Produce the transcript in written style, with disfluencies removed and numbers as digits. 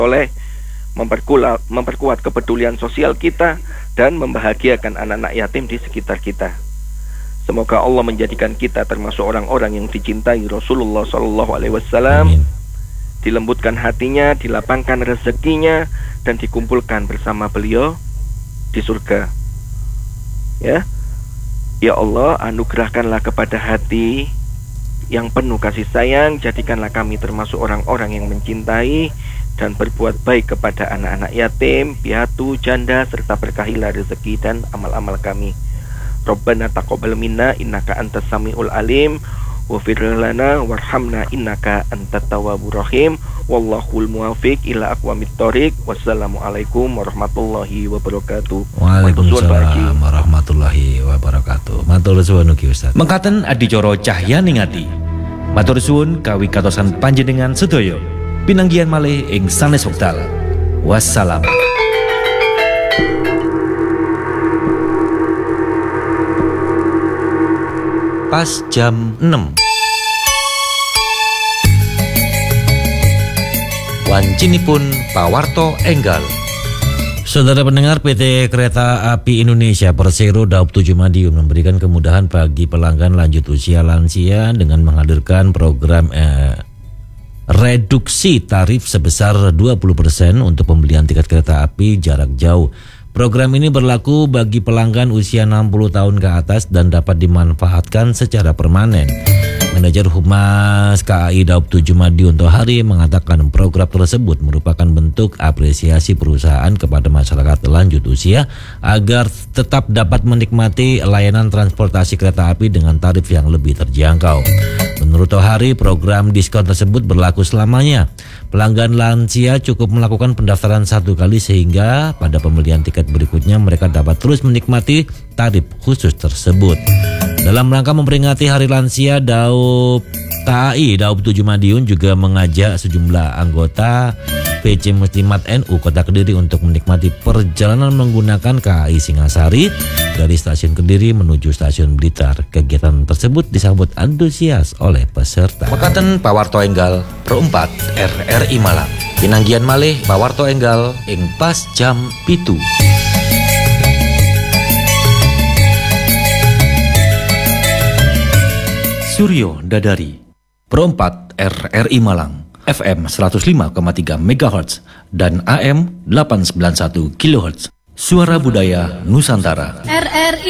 soleh, memperkuat kepedulian sosial kita, dan membahagiakan anak-anak yatim di sekitar kita. Semoga Allah menjadikan kita termasuk orang-orang yang dicintai Rasulullah SAW, dilembutkan hatinya, dilapangkan rezekinya, dan dikumpulkan bersama beliau di surga. Ya Allah, anugerahkanlah kepada hati yang penuh kasih sayang, jadikanlah kami termasuk orang-orang yang mencintai dan berbuat baik kepada anak-anak yatim, piatu, janda, serta berkahilah rezeki dan amal-amal kami. Rabbana taqabbal minna innaka antas samiul alim waghfir lana warhamna innaka antat tawwabur rahim wallahul muwaffiq ila aqwamit thoriq. Wassalamualaikum warahmatullahi wabarakatuh. Waalaikumsalam warahmatullahi wabarakatuh. Matur suwun ugi Ustaz. Mekaten adicara cahyaning ati. Matur suwun kawigatosan panjenengan sedaya. Pinanggihan malih ing sanes wekdal. Wassalam. Pas jam 6. Wancinipun pawarto enggal. Saudara pendengar, PT Kereta Api Indonesia Persero Daup 7 Madiun memberikan kemudahan bagi pelanggan lanjut usia lansia dengan menghadirkan program reduksi tarif sebesar 20% untuk pembelian tiket kereta api jarak jauh. Program ini berlaku bagi pelanggan usia 60 tahun ke atas dan dapat dimanfaatkan secara permanen. Manajer Humas KAI Daup 7 Madiun Tohari mengatakan program tersebut merupakan bentuk apresiasi perusahaan kepada masyarakat lanjut usia agar tetap dapat menikmati layanan transportasi kereta api dengan tarif yang lebih terjangkau. Menurut Tohari, program diskon tersebut berlaku selamanya. Pelanggan lansia cukup melakukan pendaftaran satu kali sehingga pada pembelian tiket berikutnya mereka dapat terus menikmati tarif khusus tersebut. Dalam rangka memperingati Hari Lansia, KAI Daup 7 Madiun juga mengajak sejumlah anggota PC Muslimat NU Kota Kediri untuk menikmati perjalanan menggunakan KAI Singasari dari stasiun Kediri menuju stasiun Blitar. Kegiatan tersebut disambut antusias oleh peserta. Mekaten pawarto enggal perempat RRI Malang. Pinanggihan malih pawarto enggal ing pas jam 7. Suryo Dadari Perempat RRI Malang FM 105,3 MHz dan AM 891 kHz. Suara Budaya Nusantara. RRI